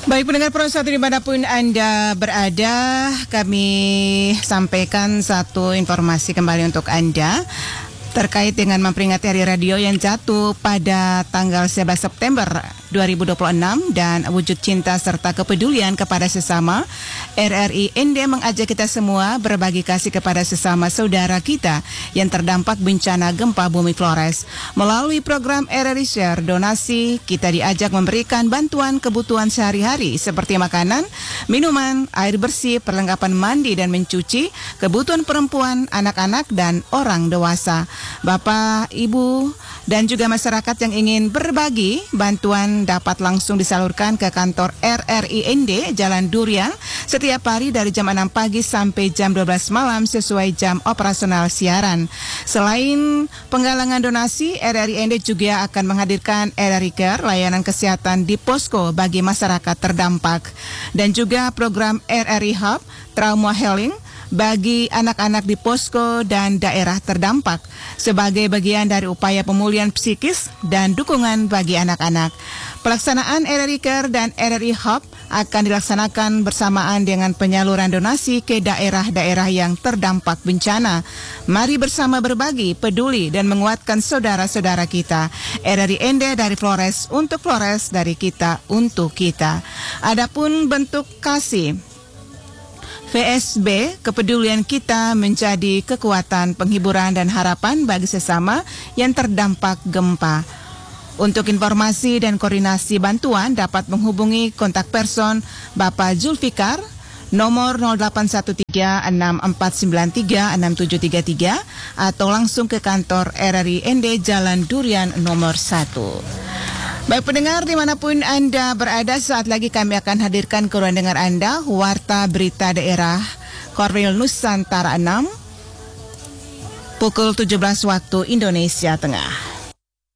Baik pendengar Pro 1 dimanapun Anda berada, kami sampaikan satu informasi kembali untuk Anda terkait dengan memperingati Hari Radio yang jatuh pada tanggal 11 September 2026 dan wujud cinta serta kepedulian kepada sesama. RRI ND mengajak kita semua berbagi kasih kepada sesama saudara kita yang terdampak bencana gempa bumi Flores. Melalui program RRI Share Donasi, kita diajak memberikan bantuan kebutuhan sehari-hari seperti makanan, minuman, air bersih, perlengkapan mandi dan mencuci, kebutuhan perempuan, anak-anak, dan orang dewasa. Bapak, Ibu, dan juga masyarakat yang ingin berbagi bantuan dapat langsung disalurkan ke kantor RRI ND Jalan Durian setiap hari dari jam 6 pagi sampai jam 12 malam sesuai jam operasional siaran. Selain penggalangan donasi, RRI ND juga akan menghadirkan RRI Care, layanan kesehatan di posko bagi masyarakat terdampak, dan juga program RRI Hub, Trauma Healing, bagi anak-anak di posko dan daerah terdampak sebagai bagian dari upaya pemulihan psikis dan dukungan bagi anak-anak. Pelaksanaan RRI Care dan RRI Hub akan dilaksanakan bersamaan dengan penyaluran donasi ke daerah-daerah yang terdampak bencana. Mari bersama berbagi, peduli, dan menguatkan saudara-saudara kita. RRI ND dari Flores untuk Flores, dari kita untuk kita. Adapun bentuk kasih VSB, kepedulian kita menjadi kekuatan, penghiburan, dan harapan bagi sesama yang terdampak gempa. Untuk informasi dan koordinasi bantuan dapat menghubungi kontak person Bapak Zulfikar nomor 0813-6493-6733 atau langsung ke kantor RRI ND Jalan Durian nomor 1. Baik pendengar dimanapun Anda berada, saat lagi kami akan hadirkan keruan dengar Anda Warta Berita Daerah Korwil Nusantara 6 pukul 17 waktu Indonesia Tengah.